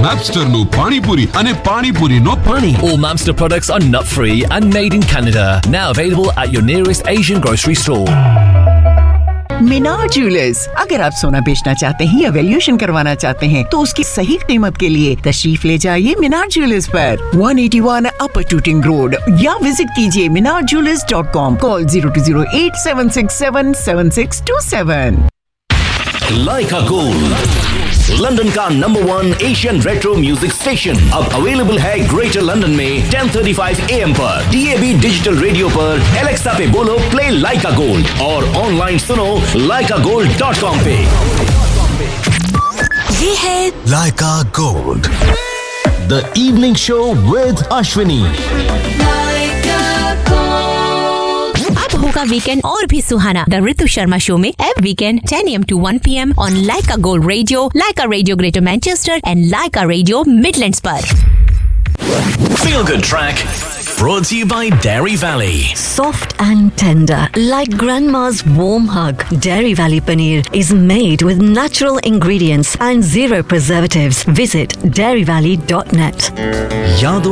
Mapsterનું પાણીપુરી અને પાણીપુરીનો પાણી. All Mamster products are nut-free and made in Canada. Now available at your nearest Asian grocery store. Minar jewellers, अगर आप सोना बेचना चाहते हैं या वैल्यूएशन करवाना चाहते हैं तो उसकी सही कीमत के लिए तशरीफ ले जाइए मीनार ज्वेलर्स पर 181 अपर टूटिंग रोड या विजिट कीजिए minarjewelers.com. Call 020876777627. Leica Gold, London का number 1 Asian retro music station, अब अवेलेबल है ग्रेटर लंदन में 10:35 AM पर, DAB डिजिटल रेडियो पर, एलेक्सा पे बोलो प्ले लाइका गोल्ड और ऑनलाइन सुनो laikagold.com पे. ये है Leica Gold, the evening show with Ashwini. अब होगा वीकेंड और भी सुहाना. द ऋतु शर्मा शो में every weekend 10 AM to 1 PM on Lyca gold radio, Lyca radio greater Manchester and Lyca radio Midlands पर. Feel good track brought to you by Dairy Valley. Soft and tender, like grandma's warm hug. Dairy Valley paneer is made with natural ingredients and zero preservatives. Visit dairyvalley.net.